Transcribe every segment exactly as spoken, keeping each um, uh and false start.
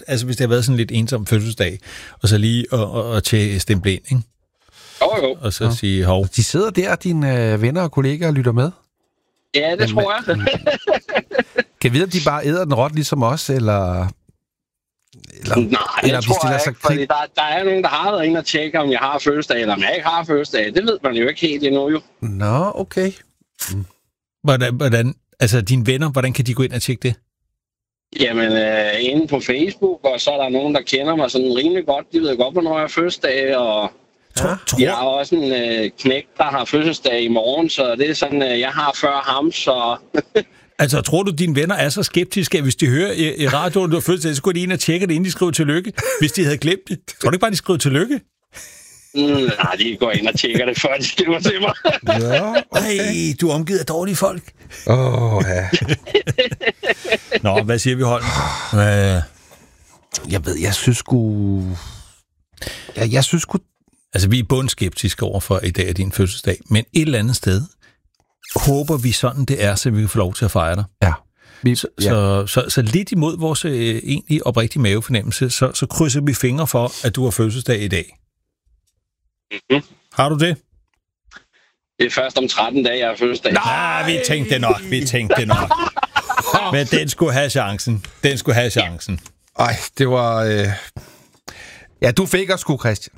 altså hvis det har været sådan lidt ensom fødselsdag, og så lige at, at, at tjekke stemple ind, ikke? Jo, jo. Og så ja. sige hov. De sidder der, dine øh, venner og kollegaer, og lytter med? Ja, det Men, tror jeg. Kan vi vide, at de bare æder den råt ligesom os, eller... eller Nej, eller det tror jeg ikke, fordi der, der er nogen, der har været inde og tjekke, om jeg har fødselsdag, eller om jeg ikke har fødselsdag. Det ved man jo ikke helt endnu, jo. Nå, okay. Mm. Hvordan, hvordan, altså dine venner, hvordan kan de gå ind og tjekke det? Jamen, øh, inde på Facebook, og så er der nogen, der kender mig sådan rimelig godt. De ved godt, hvornår jeg har fødselsdag, og ja. Jeg har også en øh, knægt, der har fødselsdag i morgen, så det er sådan, øh, jeg har før ham, så... Altså, tror du, dine venner er så skeptiske, at hvis de hører i, i radioen, du har fødselsdag, så går de ind og tjekker det, inden de skriver tillykke, hvis de havde glemt det? Tror du ikke bare, de skriver tillykke? Mm, nej, de går ind og tjekker det, før de skriver til mig. Ja, okay. Ej, du er omgivet af dårlige folk. Åh, oh, ja. Nå, hvad siger vi, Holm? Hvad... Jeg ved, jeg synes sgu... Jeg, jeg synes sgu... Altså, vi er bundskeptiske over for i dag af din fødselsdag, men et eller andet sted håber vi sådan, det er, så vi kan få lov til at fejre dig. Ja. Vi, så, ja. Så, så, så lidt imod vores øh, egentlig oprigtige mavefornemmelse, så, så krydser vi fingre for, at du har fødselsdag i dag. Mm-hmm. Har du det? Det er først om tretten dage, jeg har fødselsdag. Nej, vi tænkte det nok, vi tænkte det nok. Men den skulle have chancen. Den skulle have chancen. Ej, det var... Øh... Ja, du fik os sgu, Christian.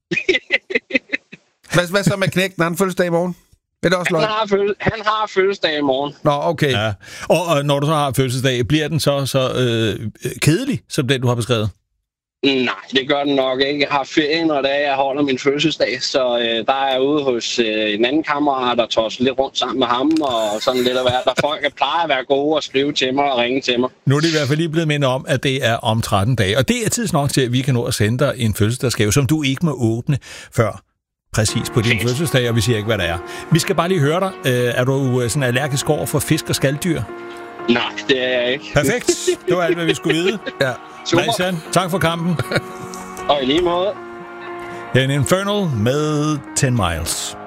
hvad, hvad så med knægten? Han fødselsdag i morgen? Er det også han, har føl- han har fødselsdag i morgen. Nå, okay. Ja. Og, og når du så har fødselsdag, bliver den så, så øh, kedelig, som den, du har beskrevet? Nej, det gør den nok ikke. Jeg har ferie, når det er, jeg holder min fødselsdag, så øh, der er jeg ude hos øh, en anden kammerat, der tosser lidt rundt sammen med ham, og sådan lidt at være. Der folk der plejer at være gode og skrive til mig og ringe til mig. Nu er det i hvert fald lige blevet mindet om, at det er om tretten dage, og det er tids nok til, at vi kan nå at sende dig en fødselsdagsgave, som du ikke må åbne før præcis på din fødselsdag, og vi siger ikke, hvad der er. Vi skal bare lige høre dig. Øh, er du sådan allergisk over for fisk og skalddyr? Nej, det er jeg ikke. Perfekt. Det var alt, hvad vi skulle vide. Ja. Christian, tak for kampen. Og i lige måde. Her er en Infernal med ten miles.